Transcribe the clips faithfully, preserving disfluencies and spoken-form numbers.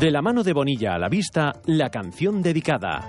De la mano de Bonilla a la vista, la canción dedicada.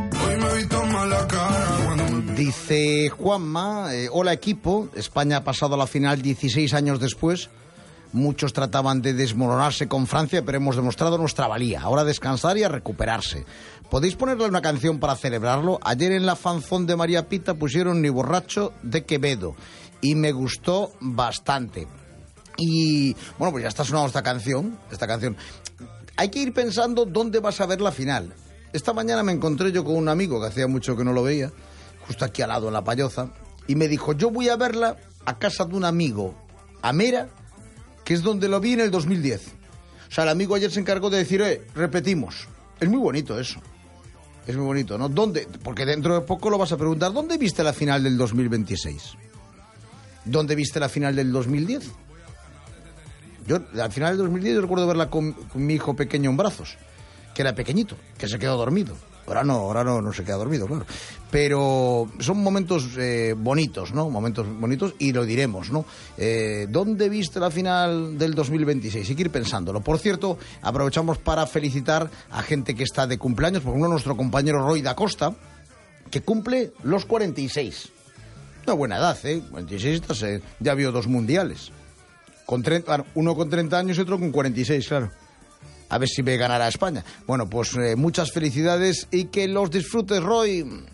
Dice Juanma, eh, hola equipo, España ha pasado a la final dieciséis años después. Muchos trataban de desmoronarse con Francia, pero hemos demostrado nuestra valía. Ahora a descansar y a recuperarse. ¿Podéis ponerle una canción para celebrarlo? Ayer en la fanzón de María Pita pusieron Ni borracho de Quevedo y me gustó bastante. Y bueno, pues ya está sonando esta canción, esta canción. Hay que ir pensando dónde vas a ver la final. Esta mañana me encontré yo con un amigo que hacía mucho que no lo veía, justo aquí al lado en La Payoza, y me dijo, yo voy a verla a casa de un amigo, a Mera, que es donde lo vi en el dos mil diez. O sea, el amigo ayer se encargó de decir, eh, repetimos. Es muy bonito eso. Es muy bonito, ¿no? ¿Dónde? Porque dentro de poco lo vas a preguntar, ¿dónde viste la final del dos mil veintiséis? ¿Dónde viste la final del dos mil diez? Yo, al final del dos mil diez, yo recuerdo verla con, con mi hijo pequeño en brazos, que era pequeñito, que se quedó dormido. Ahora no, ahora no, no se queda dormido, claro. Pero son momentos eh, bonitos, ¿no? Momentos bonitos y lo diremos, ¿no? Eh, ¿Dónde viste la final del dos mil veintiséis? Hay que ir pensándolo. Por cierto, aprovechamos para felicitar a gente que está de cumpleaños, por ejemplo, nuestro compañero Roy da Costa, que cumple los cuarenta y seis. Una buena edad, ¿eh? cuarenta y seis, estás, eh, ya vio dos mundiales. Con treinta, uno con treinta años y otro con cuarenta y seis, claro. A ver si ve ganar a España. Bueno, pues eh, muchas felicidades y que los disfrutes, Roy.